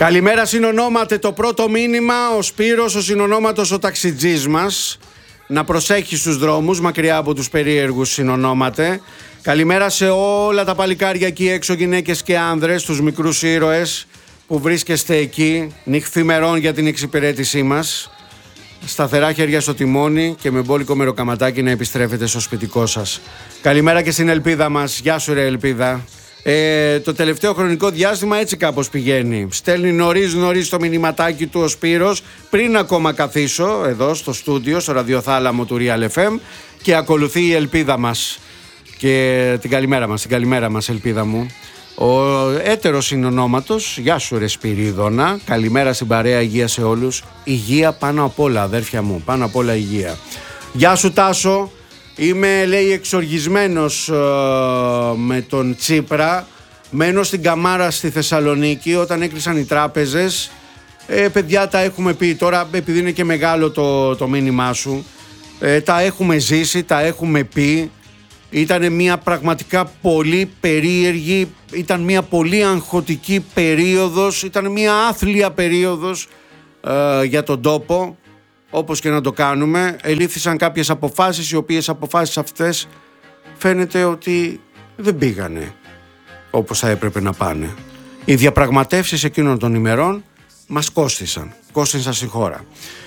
Καλημέρα συνονόματε, το πρώτο μήνυμα. Ο Σπύρος, ο συνονόματος, ο ταξιτζής μας. Να προσέχει στους δρόμους, μακριά από τους περίεργους συνονόματε. Καλημέρα σε όλα τα παλικάρια εκεί έξω, γυναίκες και άνδρες, τους μικρούς ήρωες που βρίσκεστε εκεί, νυχθημερών για την εξυπηρέτησή μας. Σταθερά χέρια στο τιμόνι και με μπόλικο μεροκαματάκι να επιστρέφετε στο σπιτικό σας. Καλημέρα και στην Ελπίδα μας. Γεια σου ρε Ελπίδα. Το τελευταίο χρονικό διάστημα έτσι κάπως πηγαίνει. Στέλνει νωρίς το μηνυματάκι του ο Σπύρος πριν ακόμα καθίσω εδώ στο στούντιο, στο ραδιοθάλαμο του Real FM, και ακολουθεί η Ελπίδα μας. Και την καλημέρα μας Ελπίδα μου. Ο έτερος συνονόματος, γεια σου ρε Σπυρίδωνα. Καλημέρα στην παρέα, υγεία σε όλους. Υγεία πάνω απ' όλα αδέρφια μου, πάνω απ' όλα υγεία. Γεια σου Τάσο. Είμαι, λέει, εξοργισμένος με τον Τσίπρα. Μένω στην Καμάρα στη Θεσσαλονίκη όταν έκλεισαν οι τράπεζες. Παιδιά, τα έχουμε πει τώρα, επειδή είναι και μεγάλο το μήνυμά σου. Τα έχουμε ζήσει, τα έχουμε πει. Ήταν μια πραγματικά πολύ περίεργη, ήταν μια πολύ αγχωτική περίοδος, ήταν μια άθλια περίοδος για τον τόπο. Όπως και να το κάνουμε, ελήφθησαν κάποιες αποφάσεις, οι οποίες αποφάσεις αυτές φαίνεται ότι δεν πήγανε όπως θα έπρεπε να πάνε. Οι διαπραγματεύσεις εκείνων των ημερών μας κόστησαν στη χώρα.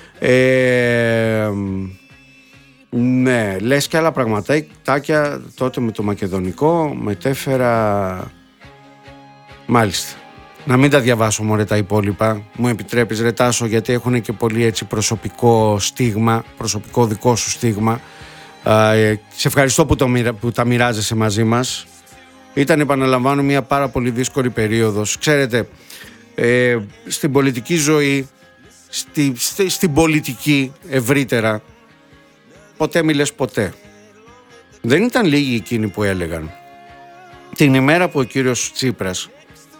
Ναι, λες και άλλα πραγματάκια. Τότε με το μακεδονικό μετέφερα. Μάλιστα. Να μην τα διαβάσω μωρέ τα υπόλοιπα. Μου επιτρέπεις ρε Τάσο, γιατί έχουν και πολύ έτσι προσωπικό στίγμα, προσωπικό δικό σου στίγμα. Σε ευχαριστώ που τα μοιράζεσαι μαζί μας. Ήταν, επαναλαμβάνω, μια πάρα πολύ δύσκολη περίοδος. Ξέρετε, στην πολιτική ζωή, στην πολιτική ευρύτερα, ποτέ μιλες ποτέ. Δεν ήταν λίγοι εκείνοι που έλεγαν την ημέρα που ο κύριος Τσίπρας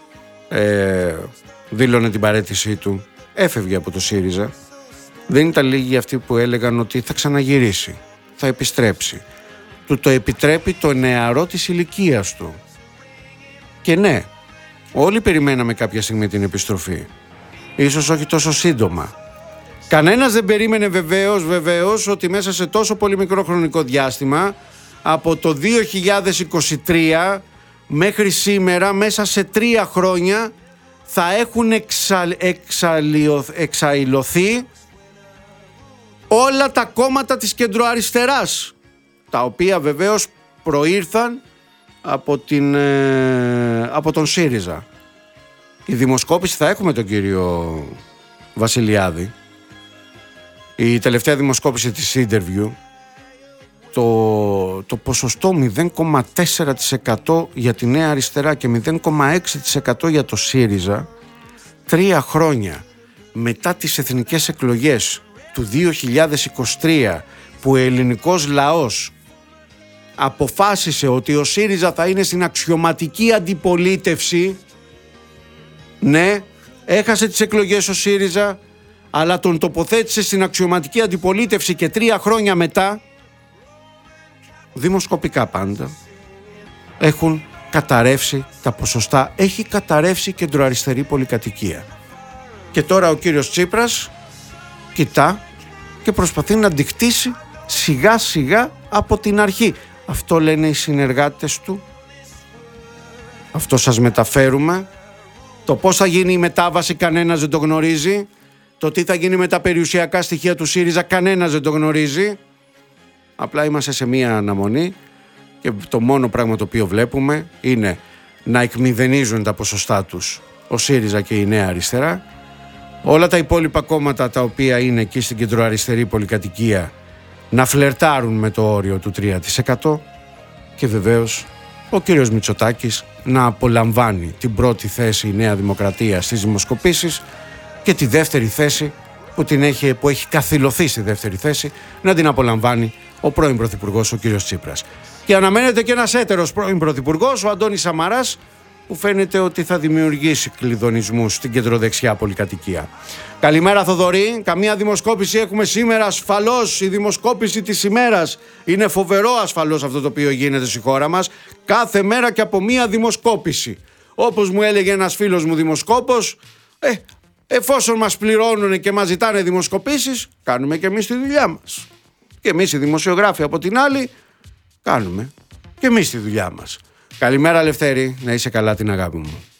δήλωνε την παραίτησή του, έφευγε από το ΣΥΡΙΖΑ. Δεν ήταν λίγοι αυτοί που έλεγαν ότι θα ξαναγυρίσει, θα επιστρέψει. Του το επιτρέπει το νεαρό της ηλικίας του. Και ναι, όλοι περιμέναμε κάποια στιγμή την επιστροφή. Ίσως όχι τόσο σύντομα. Κανένας δεν περίμενε βεβαίως ότι μέσα σε τόσο πολύ μικρό χρονικό διάστημα, από το 2023 μέχρι σήμερα, μέσα σε 3 χρόνια θα έχουν εξαϊλωθεί όλα τα κόμματα της κεντροαριστεράς, τα οποία βεβαίως προήρθαν από τον ΣΥΡΙΖΑ. Η δημοσκόπηση θα έχουμε τον κύριο Βασιλιάδη. Η τελευταία δημοσκόπηση της Interview, το ποσοστό 0,4% για τη Νέα Αριστερά και 0,6% για το ΣΥΡΙΖΑ, 3 χρόνια μετά τις εθνικές εκλογές του 2023, που ο ελληνικός λαός αποφάσισε ότι ο ΣΥΡΙΖΑ θα είναι στην αξιωματική αντιπολίτευση. Ναι, έχασε τις εκλογές ο ΣΥΡΙΖΑ, αλλά τον τοποθέτησε στην αξιωματική αντιπολίτευση, και 3 χρόνια μετά, δημοσκοπικά πάντα, έχουν καταρρεύσει τα ποσοστά. Έχει καταρρεύσει η κεντροαριστερή πολυκατοικία. Και τώρα ο κύριος Τσίπρας κοιτά και προσπαθεί να αντιχτήσει σιγά σιγά από την αρχή. Αυτό λένε οι συνεργάτες του. Αυτό σας μεταφέρουμε. Το πώς θα γίνει η μετάβαση κανένας δεν το γνωρίζει. Το τι θα γίνει με τα περιουσιακά στοιχεία του ΣΥΡΙΖΑ κανένας δεν το γνωρίζει. Απλά είμαστε σε μία αναμονή και το μόνο πράγμα το οποίο βλέπουμε είναι να εκμηδενίζουν τα ποσοστά τους ο ΣΥΡΙΖΑ και η Νέα Αριστερά. Όλα τα υπόλοιπα κόμματα τα οποία είναι εκεί στην κεντροαριστερή πολυκατοικία να φλερτάρουν με το όριο του 3%, και βεβαίως ο κύριος Μητσοτάκης να απολαμβάνει την πρώτη θέση, η Νέα Δημοκρατία, στις δημοσκοπήσεις, και τη δεύτερη θέση που έχει καθυλωθεί στη δεύτερη θέση να την απολαμβάνει ο πρώην πρωθυπουργός, ο κύριος Τσίπρας. Και αναμένεται και ένας έτερος πρώην πρωθυπουργός, ο Αντώνης Σαμαράς, που φαίνεται ότι θα δημιουργήσει κλειδονισμούς στην κεντροδεξιά πολυκατοικία. Καλημέρα Θοδωρή, καμία δημοσκόπηση έχουμε σήμερα ασφαλώς. Η δημοσκόπηση της ημέρας είναι φοβερό ασφαλώς αυτό το οποίο γίνεται στη χώρα μας. Κάθε μέρα και από μία δημοσκόπηση. Όπως μου έλεγε ένας φίλος μου δημοσκόπος, Εφόσον μας πληρώνουν και μας ζητάνε δημοσκοπήσεις, κάνουμε και εμείς τη δουλειά μας. Και εμείς οι δημοσιογράφοι από την άλλη, κάνουμε και εμείς τη δουλειά μας. Καλημέρα Λευτέρη, να είσαι καλά την αγάπη μου.